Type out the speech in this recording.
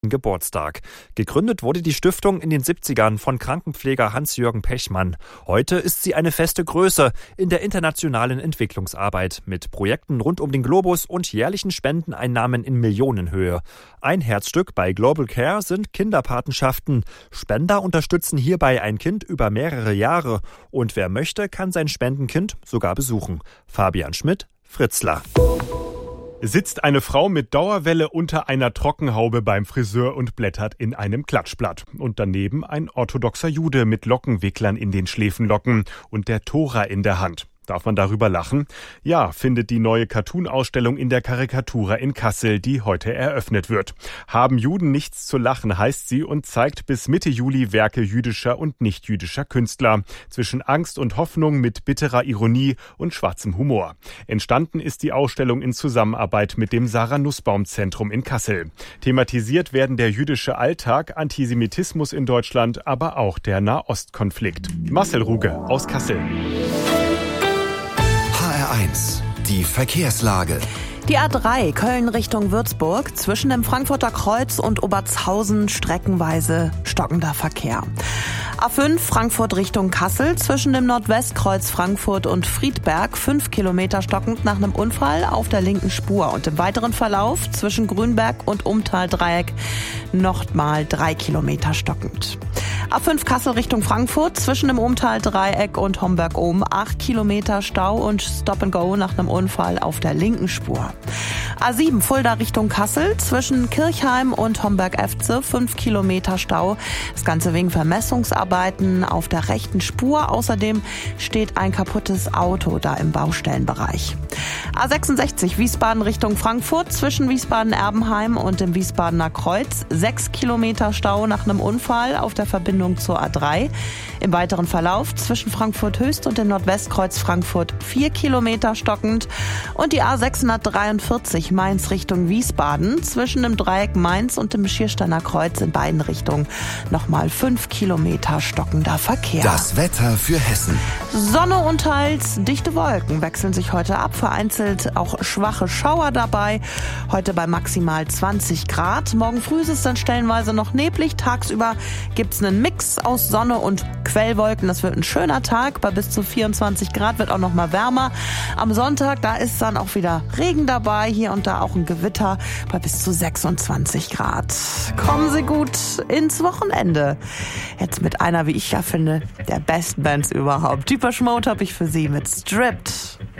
Geburtstag. Gegründet wurde die Stiftung in den 70ern von Krankenpfleger Hans-Jürgen Pechmann. Heute ist sie eine feste Größe in der internationalen Entwicklungsarbeit mit Projekten rund um den Globus und jährlichen Spendeneinnahmen in Millionenhöhe. Ein Herzstück bei Global Care sind Kinderpatenschaften. Spender unterstützen hierbei ein Kind über mehrere Jahre und wer möchte, kann sein Spendenkind sogar besuchen. Fabian Schmidt, Fritzlar. Sitzt eine Frau mit Dauerwelle unter einer Trockenhaube beim Friseur und blättert in einem Klatschblatt. Und daneben ein orthodoxer Jude mit Lockenwicklern in den Schläfenlocken und der Tora in der Hand. Darf man darüber lachen? Ja, findet die neue Cartoon-Ausstellung in der Karikatura in Kassel, die heute eröffnet wird. Haben Juden nichts zu lachen, heißt sie und zeigt bis Mitte Juli Werke jüdischer und nicht-jüdischer Künstler. Zwischen Angst und Hoffnung mit bitterer Ironie und schwarzem Humor. Entstanden ist die Ausstellung in Zusammenarbeit mit dem Sarah-Nussbaum-Zentrum in Kassel. Thematisiert werden der jüdische Alltag, Antisemitismus in Deutschland, aber auch der Nahostkonflikt. Marcel Ruge aus Kassel. HR1, die Verkehrslage. Die A3 Köln Richtung Würzburg, zwischen dem Frankfurter Kreuz und Obertshausen streckenweise stockender Verkehr. A5 Frankfurt Richtung Kassel, zwischen dem Nordwestkreuz Frankfurt und Friedberg 5 Kilometer stockend nach einem Unfall auf der linken Spur. Und im weiteren Verlauf zwischen Grünberg und Umtal-Dreieck nochmal 3 Kilometer stockend. A5 Kassel Richtung Frankfurt, zwischen dem Umtal-Dreieck und Homberg-Ohm 8 Kilometer Stau und Stop-and-Go nach einem Unfall auf der linken Spur. A7 Fulda Richtung Kassel, zwischen Kirchheim und Homberg-Efze 5 Kilometer Stau. Das Ganze wegen Vermessungsarbeiten auf der rechten Spur. Außerdem steht ein kaputtes Auto da im Baustellenbereich. A66 Wiesbaden Richtung Frankfurt, zwischen Wiesbaden-Erbenheim und dem Wiesbadener Kreuz 6 Kilometer Stau nach einem Unfall auf der Verbindung zur A3. Im weiteren Verlauf zwischen Frankfurt Höchst und dem Nordwestkreuz Frankfurt 4 Kilometer stockend. Und die A643 Mainz Richtung Wiesbaden, zwischen dem Dreieck Mainz und dem Schiersteiner Kreuz in beiden Richtungen nochmal 5 Kilometer stockender Verkehr. Das Wetter für Hessen. Sonne und teils dichte Wolken wechseln sich heute ab, vereinzelt auch schwache Schauer dabei. Heute bei maximal 20 Grad. Morgen früh ist es dann stellenweise noch neblig. Tagsüber gibt es einen Mix aus Sonne und Quellwolken. Das wird ein schöner Tag. Bei bis zu 24 Grad wird auch noch mal wärmer. Am Sonntag, da ist dann auch wieder Regen dabei. Hier und da auch ein Gewitter bei bis zu 26 Grad. Kommen Sie gut ins Wochenende. Jetzt mit einer, wie ich ja finde, der besten Bands überhaupt. Depeche Mode habe ich für Sie mit Stripped.